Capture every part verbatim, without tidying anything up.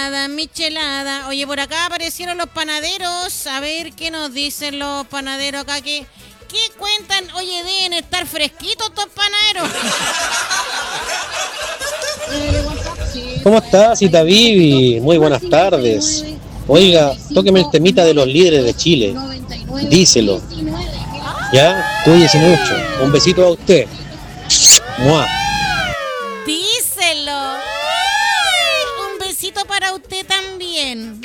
michelada, michelada. Oye, por acá aparecieron los panaderos. A ver qué nos dicen los panaderos acá. ¿Qué, qué cuentan? Oye, deben estar fresquitos estos panaderos. ¿Cómo estás, Cita Vivi? Muy buenas tardes. Oiga, tóqueme el temita de los líderes de Chile. Díselo. ¿Ya? Cuídese mucho. Un besito a usted. ¡Mua! Díselo. Ay, un besito para usted también.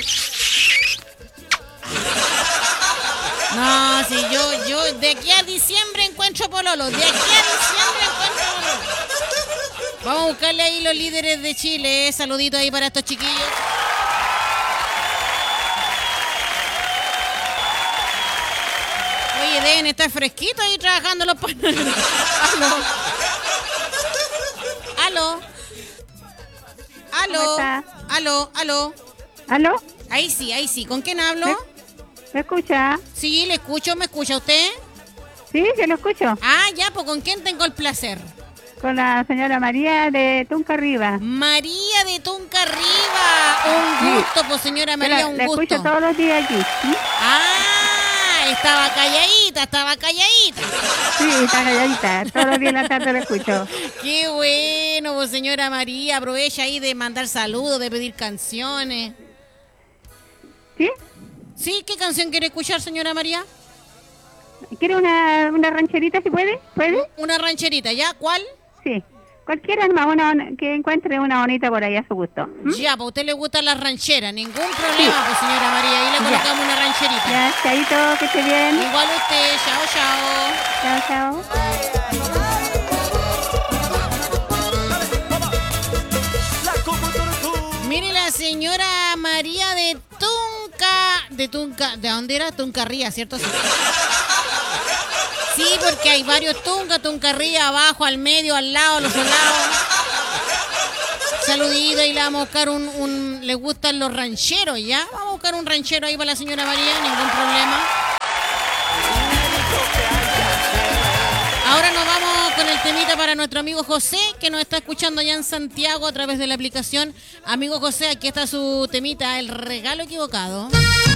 No, si yo, yo de aquí a diciembre encuentro pololo. De aquí a diciembre encuentro pololo. Vamos a buscarle ahí los líderes de Chile. Saludito ahí para estos chiquillos. Oye, deben estar fresquitos ahí trabajando los panaderos. Aló. Aló. Aló. Aló, aló. ¿Aló? Ahí sí, ahí sí. ¿Con quién hablo? ¿Me, ¿me escucha? Sí, le escucho. ¿Me escucha usted? Sí, yo lo escucho. Ah, ya, pues ¿con quién tengo el placer? Con la señora María de Tunca Arriba. María de Tunca Arriba. Un gusto, sí. Pues señora María, la, un la gusto. La escucho todos los días aquí. ¿Sí? Ah, estaba calladita, estaba calladita. Sí, está calladita. Todos los días en la tarde la escucho. Qué bueno, pues señora María. Aprovecha ahí de mandar saludos, de pedir canciones. ¿Sí? ¿Sí? ¿Qué canción quiere escuchar, señora María? ¿Quiere una, una rancherita, si puede? ¿Puede? Una rancherita, ¿ya? ¿Cuál? Sí. Cualquiera más, una, que encuentre una bonita por ahí a su gusto. ¿Mm? Ya, pues a usted le gustan las rancheras. Ningún problema, sí. Pues señora María. Ahí le colocamos ya. Una rancherita. Ya, chaito, que esté bien. Igual usted. Chao, chao. Chao, chao. Mire la señora María de Tunca. De Tunca. ¿De dónde era? Tuncarría, ¿cierto? Sí. Sí, porque hay varios Tunca, Tuncarría, abajo, al medio, al lado, a los lados. Saludito y le vamos a buscar un, un... ¿Le gustan los rancheros, ya? Vamos a buscar un ranchero ahí para la señora María, ningún problema. Ahora nos vamos con el temita para nuestro amigo José, que nos está escuchando allá en Santiago a través de la aplicación. Amigo José, aquí está su temita, El Regalo Equivocado.